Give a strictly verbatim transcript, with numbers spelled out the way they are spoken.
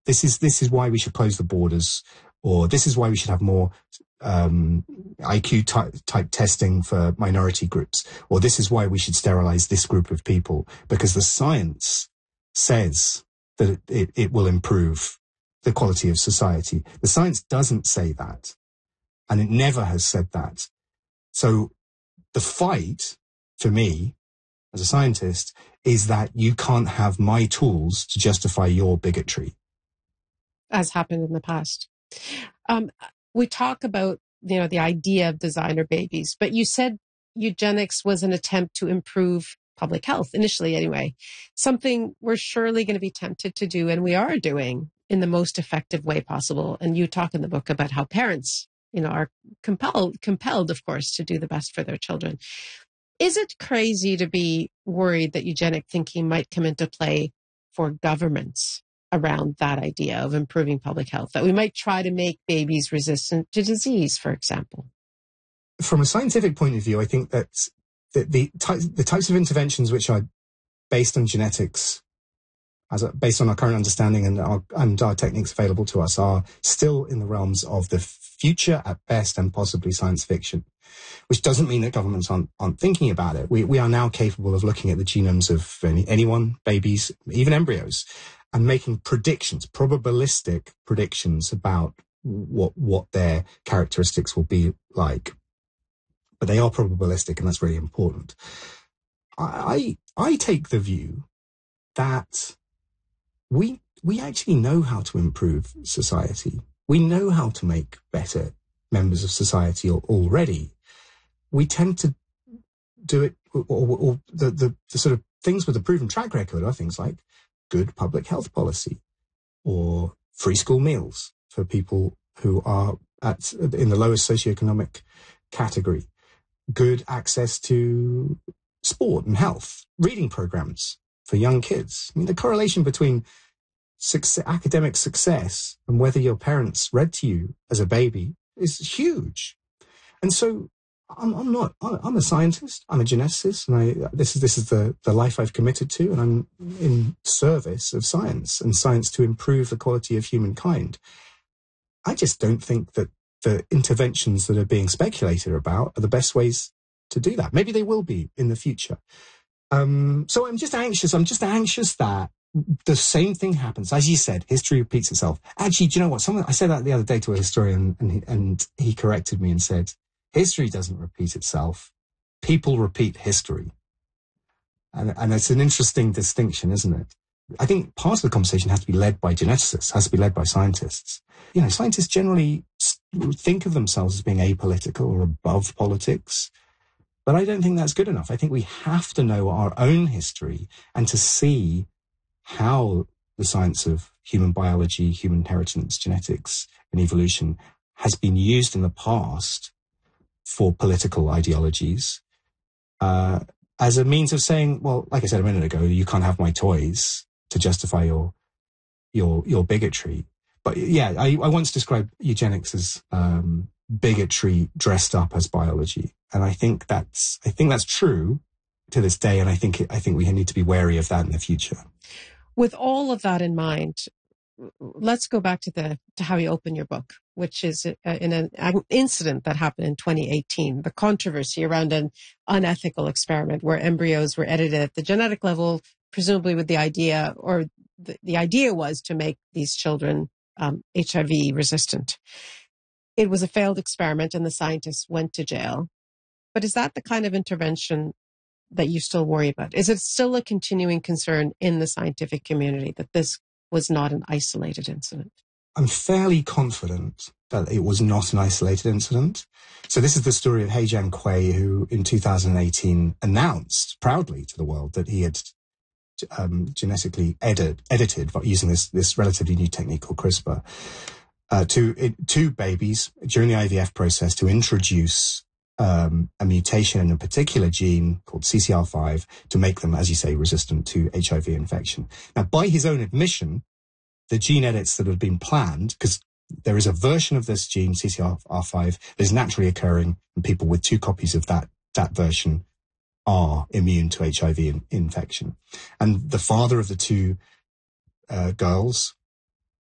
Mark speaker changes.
Speaker 1: This is this is why we should close the borders, or this is why we should have more um, I Q type, type testing for minority groups, or this is why we should sterilize this group of people, because the science says that it, it, it will improve the quality of society. The science doesn't say that, and it never has said that. So the fight, for me, as a scientist, is that you can't have my tools to justify your bigotry.
Speaker 2: As happened in the past. Um, we talk about, you know, the idea of designer babies, but you said eugenics was an attempt to improve public health, initially anyway. Something we're surely going to be tempted to do, and we are doing in the most effective way possible. And you talk in the book about how parents, you know, are compelled, compelled, of course, to do the best for their children. Is it crazy to be worried that eugenic thinking might come into play for governments around that idea of improving public health, that we might try to make babies resistant to disease, for example?
Speaker 1: From a scientific point of view, I think that the, the, ty- the types of interventions which are based on genetics, as a, based on our current understanding and our, and our techniques available to us, are still in the realms of the future at best and possibly science fiction, which doesn't mean that governments aren't, aren't thinking about it. We, we are now capable of looking at the genomes of any, anyone, babies, even embryos, and making predictions, probabilistic predictions about what what their characteristics will be like. But they are probabilistic, and that's really important. I I take the view that we we actually know how to improve society. We know how to make better members of society already. We tend to do it, or, or, or the, the the sort of things with a proven track record are things like good public health policy, or free school meals for people who are at in the lowest socioeconomic category, good access to sport and health, reading programs for young kids. I mean, the correlation between success, academic success and whether your parents read to you as a baby is huge. And so I'm, I'm not, I'm a scientist, I'm a geneticist, and I, this is, this is the, the life I've committed to, and I'm in service of science and science to improve the quality of humankind. I just don't think that the interventions that are being speculated about are the best ways to do that. Maybe they will be in the future. Um, so I'm just anxious. I'm just anxious that the same thing happens. As you said, history repeats itself. Actually, do you know what? Someone, I said that the other day to a historian, and he, and he corrected me and said, history doesn't repeat itself. People repeat history. And, and it's an interesting distinction, isn't it? I think part of the conversation has to be led by geneticists, has to be led by scientists. You know, scientists generally think of themselves as being apolitical or above politics, but I don't think that's good enough. I think we have to know our own history and to see how the science of human biology, human inheritance, genetics, and evolution has been used in the past for political ideologies, uh, as a means of saying, well, like I said a minute ago, you can't have my toys to justify your your your bigotry. But yeah, I, I once described eugenics as um, bigotry dressed up as biology, and I think that's I think that's true to this day, and I think it, I think we need to be wary of that in the future.
Speaker 2: With all of that in mind, let's go back to the to how you open your book, which is in an, an incident that happened in twenty eighteen, the controversy around an unethical experiment where embryos were edited at the genetic level, presumably with the idea, or the, the idea was to make these children um, H I V resistant. It was a failed experiment and the scientists went to jail. But is that the kind of intervention that you still worry about? Is it still a continuing concern in the scientific community that this was not an isolated incident?
Speaker 1: I'm fairly confident that it was not an isolated incident. So this is the story of He-Jian Kuei, who in two thousand eighteen announced proudly to the world that he had um, genetically edit, edited using this, this relatively new technique called CRISPR uh, to, it, to babies during the I V F process to introduce um, a mutation in a particular gene called C C R five to make them, as you say, resistant to H I V infection. Now, by his own admission, the gene edits that had been planned, because there is a version of this gene, C C R five, that is naturally occurring, and people with two copies of that, that version are immune to H I V in, infection. And the father of the two uh, girls